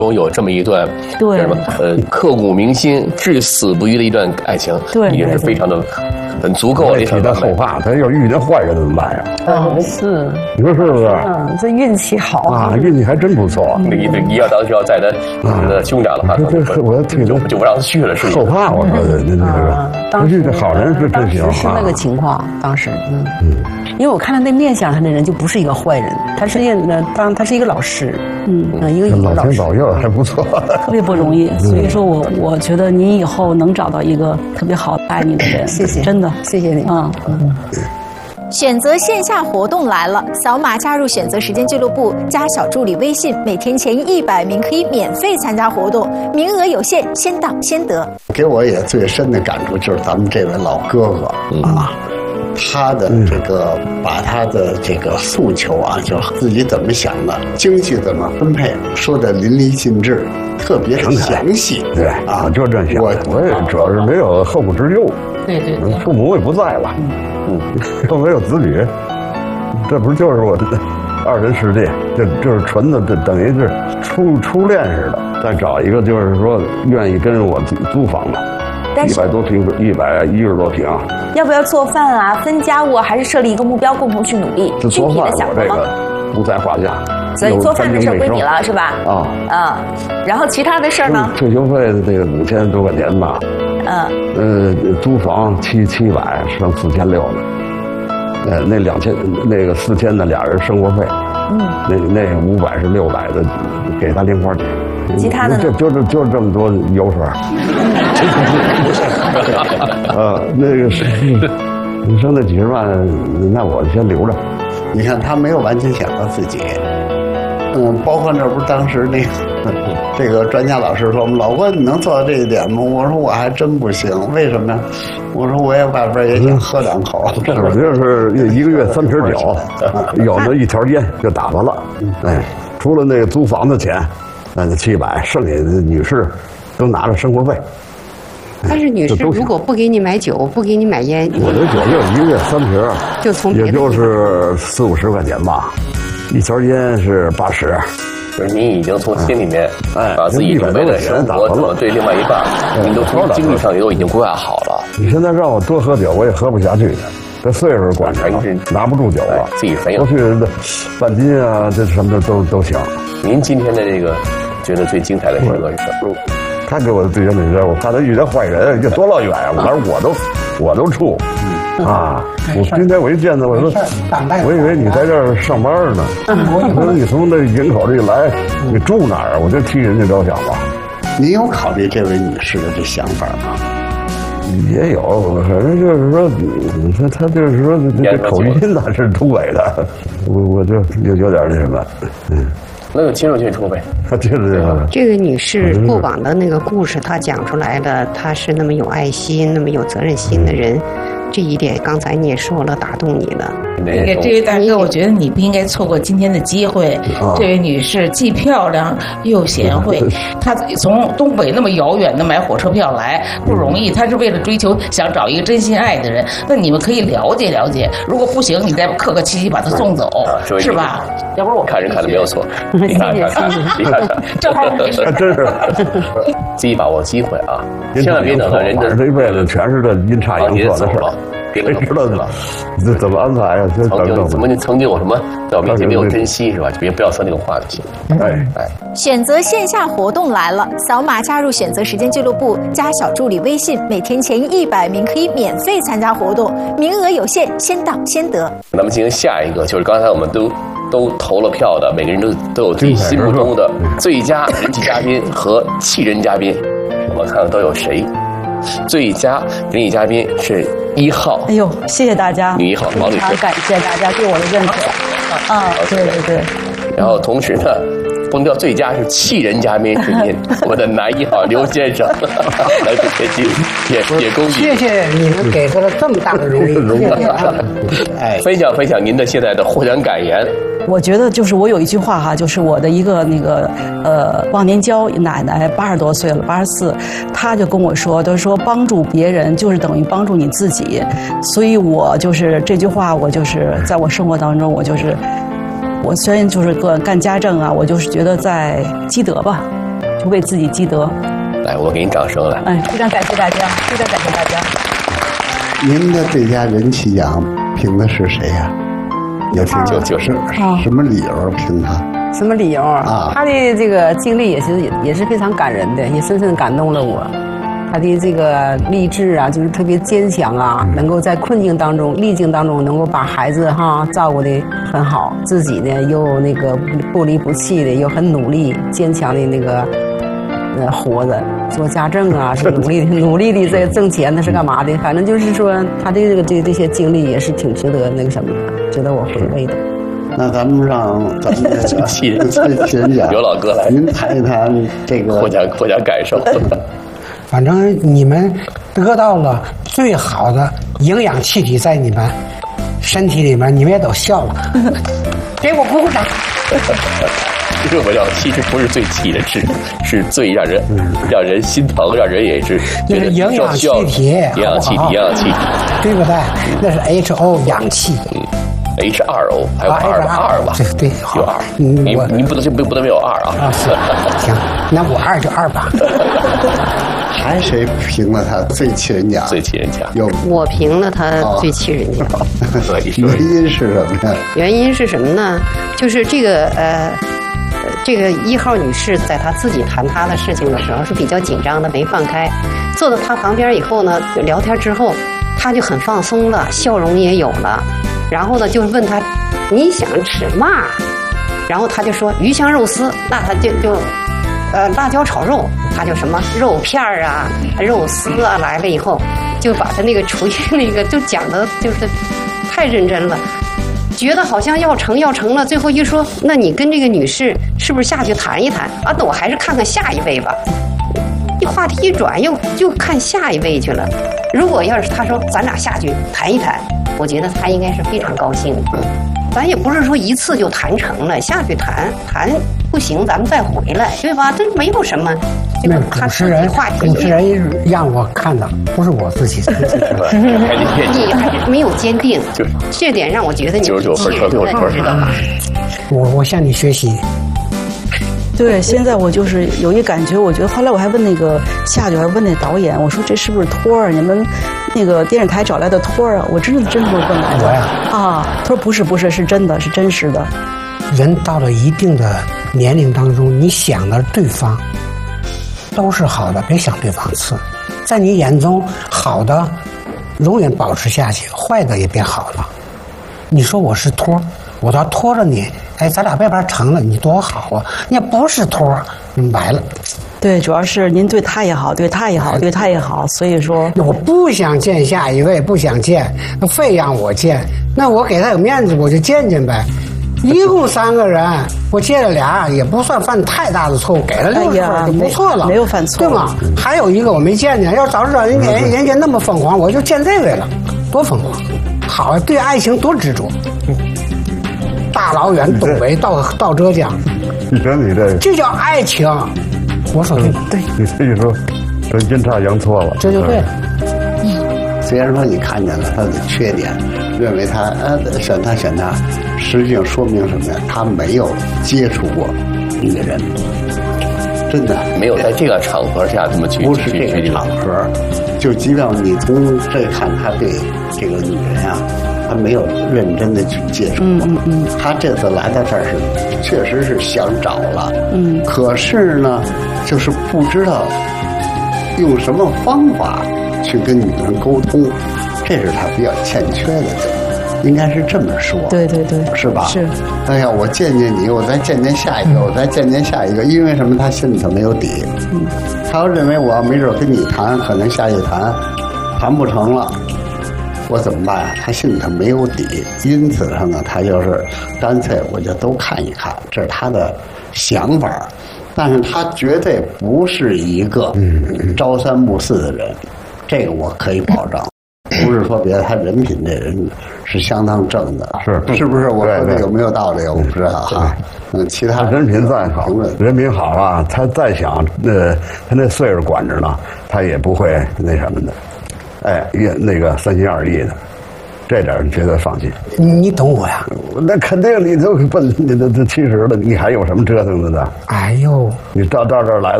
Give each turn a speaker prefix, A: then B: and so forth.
A: 中有这么一段
B: 对
A: 什么刻骨铭心、至死不渝的一段爱情，
B: 对，
A: 也是非常的很足够。
C: 也替他后怕，他要遇见坏人怎么办呀？
B: 是，
C: 你说是不是？
B: 这运气好
C: 啊，运气还真不错。
A: 你要当时要在他兄长的话，
C: 我要退
A: 就不让他去了，是
C: 后怕。我说那个，这好人是真行啊。
D: 是那个情况，当时因为我看到那面相上的人就不是一个坏人，他是一个老师，一个
C: 老天保佑还不错，
B: 特别不容易。所以说我觉得你以后能找到一个特别好爱你的人，
D: 谢谢，
B: 真的
D: 谢谢你。
E: 选择线下活动来了，扫码加入选择时间俱乐部，加小助理微信，每天前100名可以免费参加活动，名额有限，先到先得。
F: 给我也最深的感触就是咱们这位老哥哥他的这个把他的这个诉求啊，就自己怎么想的，经济怎么分配，说的淋漓尽致，特别详细。
C: 对啊，就这想。我也主要是没有后顾之忧。
B: 对，
C: 父母也不在了，又没有子女，这不就是我二人世界？就是纯的，这等于是初恋似的。再找一个就是说愿意跟我租房的，100多平，110多平。
G: 要不要做饭啊？分家务，还是设立一个目标，共同去努力？具体的想过吗？
C: 不在话下。
G: 所以做饭的事儿归你了，是吧？然后其他的事儿呢？
C: 退休费的这个5000多块钱吧。租房700，剩4600了。那2000，那个4000的俩人生活费。那500是600的，给他零花钱。
G: 其他的呢？
C: 就这么多油水。那个是，你说那几10万，那我先留着。
F: 你看他没有完全想到自己。包括这不是当时那个这个专家老师说，老郭你能做到这一点吗？我说我还真不行，为什么呢？我说我也外边也想喝2口，
C: 我就是1个月3瓶酒，有的1条烟就打发了。除了那个租房的钱，那700，剩下的女士都拿着生活费。
H: 但是女士如果不给你买酒，不给你买烟，
C: 我这酒就1个月3瓶，
H: 就从
C: 也就是40、50块钱吧，1条烟是80。
A: 就是您已经从心里面把自己准备的生活怎么对另外一半，您都从经济上也都已经规划好了。
C: 你现在让我多喝酒，我也喝不下去。这岁数管着，拿不住酒了。
A: 自己反应。
C: 过去的半斤啊，这什么的都行。
A: 您今天的这个觉得最精彩的时刻是什么？
C: 他给我最精彩的时候，我怕他遇见坏人，这多老远啊！我都怵。我今天我一见他，我说，我以为你在这儿上班呢。我说你从那营口这一来，你住哪儿啊？我就替人家着想吧。
F: 您有考虑这位女士的这想法吗？
C: 也有，反正就是说，你说他就是说这口音他是东北的，我就有点那什么，
A: 那就接受接触呗。
H: 这个女士过往的那个故事，她讲出来的，她是那么有爱心、那么有责任心的人。这一点刚才你也说了，打动你了。
I: 那个这位大哥，我觉得你不应该错过今天的机会。这位女士既漂亮又贤惠，她从东北那么遥远的买火车票来不容易，她是为了追求想找一个真心爱的人。那你们可以了解了解，如果不行，你再客客气气把她送走，是吧？
A: 要不然我看人看的没有错，你看，
I: 这还没事，
C: 真是
A: 自己把握机会啊，千万别等到人家
C: 这一辈子全是这阴差阳错的事儿。
A: 别
C: 知道这怎么安排呀？
A: 曾经有什么在我面前没有珍惜是吧？不要说那种话就行。
E: 选择线下活动来了，扫码加入选择时间俱乐部，加小助理微信，每天前100名可以免费参加活动，名额有限，先到先得。
A: 咱们进行下一个，就是刚才我们都投了票的，每个人都有自己心目中的最佳人气嘉宾和气人嘉宾，我们看看都有谁。最佳人气嘉宾是1号。
B: 哎呦，谢谢大家，
A: 女1号王女士，
B: 非常感谢大家对我的认可。对。
A: 然后同时呢，封掉最佳是气人嘉宾是您，我的男1号刘先生，来自天津，也恭喜。
D: 谢谢你们给他了这么大的荣誉。
A: 分享您的现在的获奖感言。
B: 我觉得就是我有一句话哈，就是我的一个忘年交奶奶80多岁了，84，她就跟我说，她说帮助别人就是等于帮助你自己，所以我就是这句话，我就是在我生活当中，我虽然就是干家政啊，我就是觉得在积德吧， 就为自己积德。
A: 来，我给您掌声来。
B: 非常感谢大家，非常感谢大家。
F: 您的最佳人气奖评的是谁呀？有听
A: 就是
F: 什么理由评他？
D: 什么理由啊？他的这个经历也是非常感人的，也深深感动了我。他的这个励志啊，就是特别坚强啊，能够在困境当中、逆境当中，能够把孩子照顾得很好，自己呢又那个不离不弃的，又很努力、坚强的那个活着，做家政啊，是努力的在挣钱，那是干嘛的？反正就是说，他的这些经历也是挺值得那个什么的，值得我回味的。
F: 那咱们让咱们的最气人奖
A: 刘老哥来，
F: 您谈一谈这个
A: 获奖感受。
J: 反正你们得到了最好的营养气体在你们身体里面，你们也都笑了，给我鼓鼓掌。
A: 这我叫其实不是最气人，是最让人心疼，让人也是
J: 就是营养气体，
A: 营养气体，
J: 对不对？那是 H2O 氧气。
A: H2O 还有2吧？
J: 对，
A: 有2。您不能没有2啊！
J: 行，那我2就2吧。
F: 还谁评了他最气人奖？
A: 最气人奖
F: 有
H: 我评了他最气人奖。
F: 原因是什么呀？
H: 原因是什么呢？就是这个1号女士在她自己谈她的事情的时候是比较紧张的，没放开。坐到她旁边以后呢，聊天之后，她就很放松了，笑容也有了。然后呢，就问她你想吃嘛？然后她就说鱼香肉丝，那她就辣椒炒肉，她就什么肉片啊、肉丝啊来了以后，就把她那个厨艺那个就讲的就是太认真了。觉得好像要成了，最后一说，那你跟这个女士是不是下去谈一谈啊？那我还是看看下一位吧。这话题一转，又看下一位去了。如果要是他说咱俩下去谈一谈，我觉得他应该是非常高兴的。咱也不是说一次就谈成了，下去谈不行，咱们再回来，对吧？这没有什么。
J: 那主持人让我看的，不是我自己。
H: 你还是没有坚定，这点让我觉得你
A: 99分6分，
H: 知道吧？
J: 我向你学习。
B: 对，现在我就是有一感觉，我觉得后来我还问那个下去，还问那导演，我说这是不是托儿？你们那个电视台找来的托儿啊？我真是问来的啊。他说不是，是真的，是真实的。
J: 人到了一定的年龄当中，你想的对方都是好的，别想对方次。在你眼中好的永远保持下去，坏的也别好了。你说我是托，我倒拖着你，咱俩外边成了，你多好啊！你要不是托，白了。
B: 对，主要是您对他也好，对他也好，对他也好，所以说
J: 我不想见下一位，不想见，非让我见，那我给他有面子，我就见见呗。一共3个人，我借了俩，也不算犯太大的错误，给了6分就不错了，
B: 没有犯错，
J: 对吗？还有一个我没见见，要早知道人家那么疯狂，我就见这位了，多疯狂！好，对爱情多执着。大老远东北到浙江，
C: 你说你
J: 这叫爱情。我说对，
C: 你这一说，真阴差阳错了，
J: 这就对了。
F: 虽然说你看见了他的缺点，认为他选他，实际上说明什么呀？他没有接触过一个人，真的
A: 没有在这个场合下这么去，
F: 不是这个场合。就即便你从这看，他对这个女人啊，他没有认真的去接触过。他这次来到这儿是确实是想找了，可是呢，就是不知道用什么方法去跟女人沟通，这是他比较欠缺的地方。应该是这么说，
B: 对，
F: 是吧？
B: 是。
F: 哎呀，我见见你，我再见见下一个，我再见见下一个，因为什么？他心里头没有底。他要认为我要没准跟你谈，可能下去谈不成了，我怎么办呀？他心里头没有底，因此上呢，他就是干脆我就都看一看，这是他的想法。但是他绝对不是一个朝三暮四的人，这个我可以保证。不是说别的，他人品这人是相当正的，是不是？我说的有没有道理？我不知道哈。其他
C: 人品再好，人品好啊，他再想他那岁数管着呢，他也不会那什么的，那个3心2意的，这点绝对放心。
J: 你懂我呀？
C: 那肯定，你都奔你都70了，你还有什么折腾的呢？
J: 哎呦，
C: 你到这儿来了。